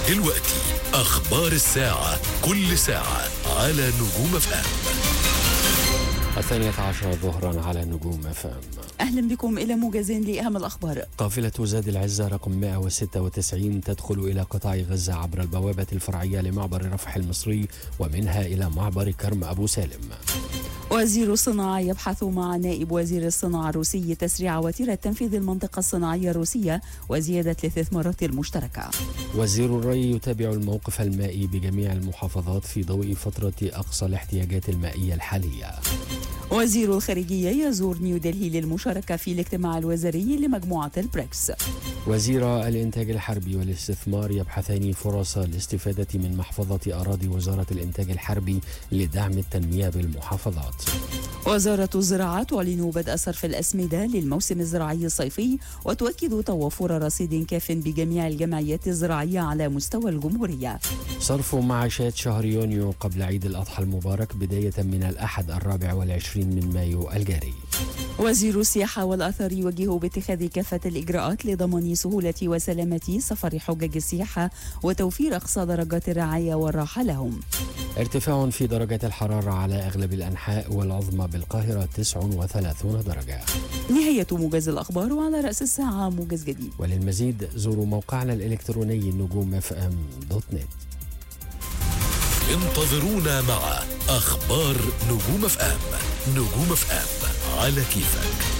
دلوقتي أخبار الساعة، كل ساعة على نجوم FM. 12 ظهرا على نجوم FM. أهلا بكم إلى موجز لأهم الأخبار. قافلة زاد العزة رقم 196 تدخل إلى قطاع غزة عبر البوابة الفرعية لمعبر رفح المصري ومنها إلى معبر كرم أبو سالم. وزير الصناعة يبحث مع نائب وزير الصناعة الروسي تسريع وتيرة تنفيذ المنطقة الصناعية الروسية وزيادة الاستثمارات المشتركة. وزير الري يتابع الموقف المائي بجميع المحافظات في ضوء فترة أقصى الاحتياجات المائية الحالية. وزير الخارجية يزور نيودلهي للمشاركة في الاجتماع الوزاري لمجموعة البريكس. وزير الإنتاج الحربي والاستثمار يبحثان فرص الاستفادة من محفظة أراضي وزارة الإنتاج الحربي لدعم التنمية بالمحافظات. وزارة الزراعة تعلن بدء صرف الأسمدة للموسم الزراعي الصيفي وتؤكد توفر رصيد كاف بجميع الجمعيات الزراعية على مستوى الجمهورية. صرف معاشات شهر يونيو قبل عيد الأضحى المبارك بداية من الأحد 24 من مايو الجاري. وزير السياحة والآثار يوجه باتخاذ كافة الإجراءات لضمان سهولة وسلامة سفر حجاج السياحة وتوفير أقصى درجات الرعاية والراحة لهم. ارتفاع في درجات الحرارة على أغلب الأنحاء والعظمى بالقاهرة 39 درجة. نهاية موجز الأخبار، وعلى رأس الساعة موجز جديد. وللمزيد زوروا موقعنا الإلكتروني نجوم.fm.net. انتظرونا مع أخبار نجوم FM. نجوم FM على كيفك.